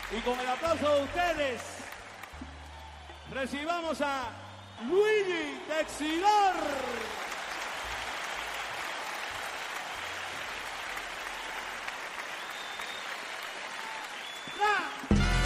Y con el aplauso de ustedes, recibamos a Luigi Texidor. ¡Ra!